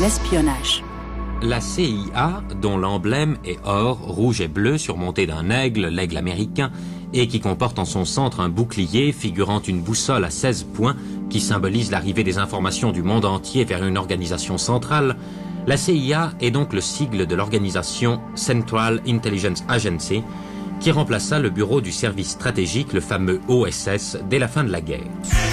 l'espionnage. La CIA, dont l'emblème est or, rouge et bleu surmonté d'un aigle, l'aigle américain, et qui comporte en son centre un bouclier figurant une boussole à 16 points qui symbolise l'arrivée des informations du monde entier vers une organisation centrale, la CIA est donc le sigle de l'organisation Central Intelligence Agency, qui remplaça le bureau du service stratégique, le fameux OSS, dès la fin de la guerre.